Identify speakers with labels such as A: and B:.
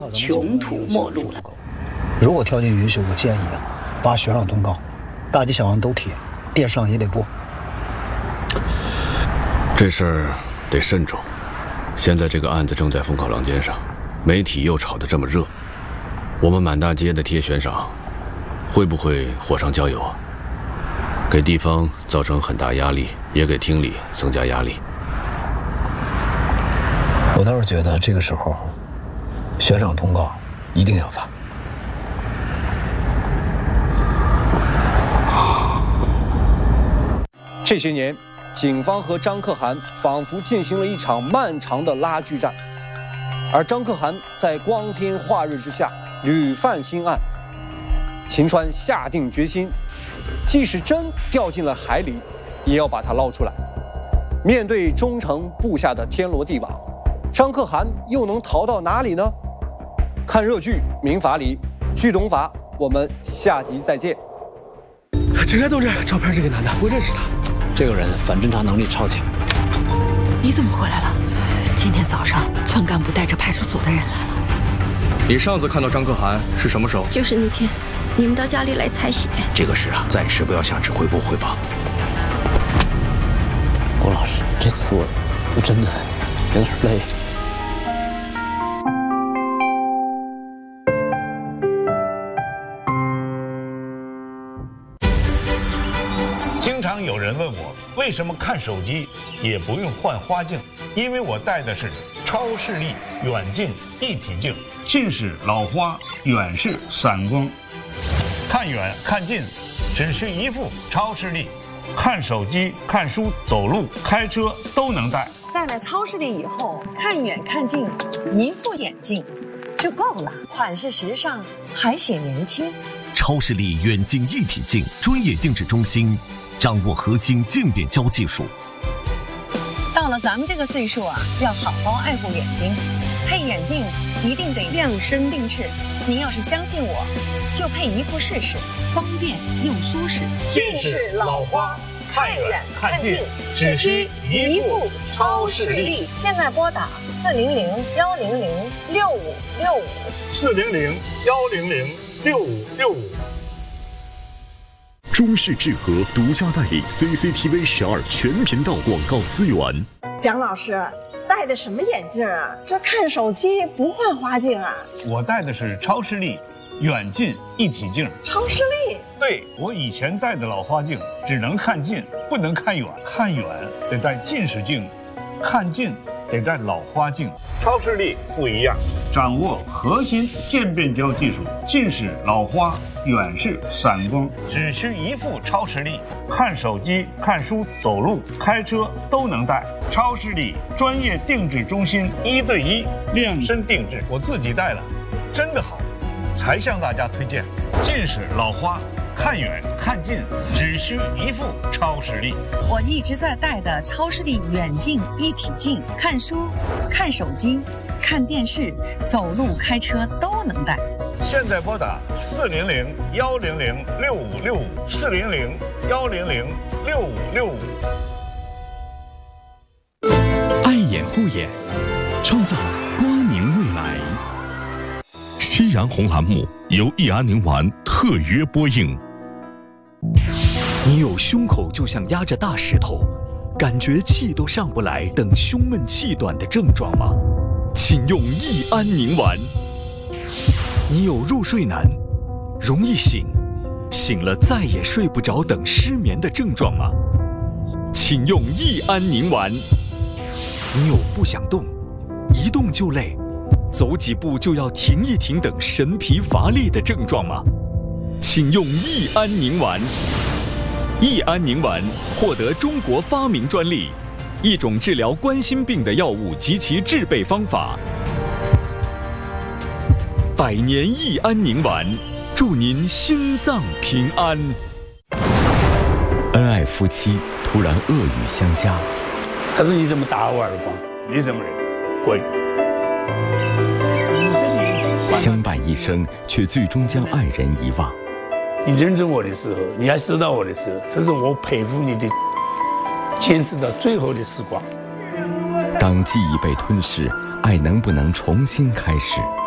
A: 穷途末路了。
B: 如果条件允许，我建议发悬赏通告，大街小巷都贴，电视上也得播。
C: 这事儿得慎重。现在这个案子正在风口浪尖上，媒体又炒得这么热，我们满大街的贴悬赏，会不会火上浇油啊？给地方造成很大压力，也给厅里增加压力。
D: 我倒是觉得这个时候，悬赏通告一定要发。
E: 这些年，警方和张可汗仿佛进行了一场漫长的拉锯战，而张可汗在光天化日之下屡犯新案。秦川下定决心，即使真掉进了海里，也要把它捞出来。面对忠诚布下的天罗地网，张可汗又能逃到哪里呢？看热剧《民法里》，剧懂法，我们下集再见。
F: 警察同志，照片这个男的，我认识他。
D: 这个人反侦查能力超强。
G: 你怎么回来了？今天早上村干部带着派出所的人来了。
F: 你上次看到张可汗是什么时候？
H: 就是那天，你们到家里来采血。
F: 这个事啊，暂时不要向指挥部汇报。
D: 欧老师，这次我真的有点累。
I: 经常有人问我，为什么看手机也不用换花镜？因为我戴的是超视力远近一体镜，近视、老花，远视、散光，看远看近，只需一副超视力，看手机、看书、走路、开车都能戴。
J: 戴了超视力以后，看远看近，一副眼镜就够了，款式时尚，还显年轻。
K: 超视力远近一体镜专业定制中心，掌握核心渐变焦技术。
J: 到了咱们这个岁数啊，要好好爱护眼睛，配眼镜一定得量身定制。您要是相信我，就配一副试试，方便又舒适。
I: 近视、老花，看远看近，只需一副超视力。
J: 现在拨打400-100-6565，400-100-6565。
K: 中视智和独家代理 CCTV 12全频道广告资源。
L: 蒋老师戴的什么眼镜啊？这看手机不换花镜啊？
I: 我戴的是超视力远近一体镜。
L: 超视力？
I: 对，我以前戴的老花镜只能看近，不能看远，看远得戴近视镜，看近得戴老花镜。超视力不一样，掌握核心渐变焦技术，近视、老花、远视、散光，只需一副超视力，看手机、看书、走路、开车都能戴。超视力专业定制中心，1对1量身定制，我自己戴了，真的好，才向大家推荐。近视、老花，看远看近，只需一副超视力。
J: 我一直在戴的超视力远近一体镜，看书、看手机、看电视、走路、开车都能戴。
I: 现在拨打400-100-6565，400-100-6565。
K: 爱眼护眼，创造光明未来。夕阳红栏目由益安宁丸特约播映。
M: 你有胸口就像压着大石头，感觉气都上不来等胸闷气短的症状吗？请用益安宁丸。你有入睡难，容易醒，醒了再也睡不着等失眠的症状吗？请用益安宁丸。你有不想动，一动就累，走几步就要停一停等神疲乏力的症状吗？请用益安宁丸。益安宁丸获得中国发明专利，一种治疗冠心病的药物及其制备方法。100年益安宁丸，祝您心脏平安。
N: 恩爱夫妻突然恶语相加。
O: 他说：“你怎么打我耳光？你什么人？滚！”
N: 相伴一生，却最终将爱人遗忘。
O: 你认准我的时候，你还知道我的时候，这是我佩服你的，坚持到最后的时光。
N: 当记忆被吞噬，爱能不能重新开始？